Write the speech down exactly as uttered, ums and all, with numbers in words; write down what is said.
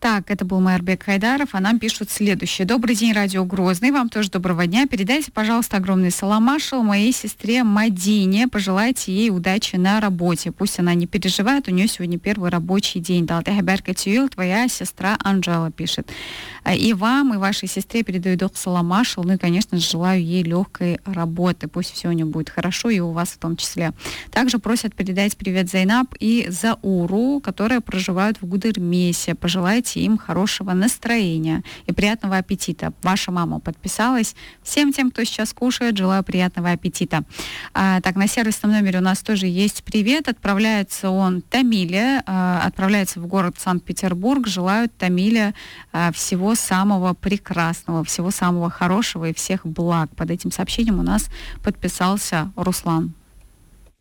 Так, это был Майербек Хайдаров, а нам пишут следующее. Добрый день, радио Грозный, вам тоже доброго дня. Передайте, пожалуйста, огромный салам Машал моей сестре Мадине. Пожелайте ей удачи на работе. Пусть она не переживает, у нее сегодня первый рабочий день. Далтехаберка Тюил, твоя сестра Анжела пишет. И вам, и вашей сестре передаю дох салам Машал. Ну и, конечно же, желаю ей легкой работы. Пусть все у нее будет хорошо, и у вас в том числе. Также просят передать привет Зайнаб и Зауру, которые проживают в Гудермесе. Пожелайте им хорошего настроения и приятного аппетита. Ваша мама подписалась. Всем тем, кто сейчас кушает, желаю приятного аппетита. А, так, на сервисном номере у нас тоже есть привет. Отправляется он Тамиле, а, отправляется в город Санкт-Петербург. Желают Тамиле а, всего самого прекрасного, всего самого хорошего и всех благ. Под этим сообщением у нас подписался Руслан.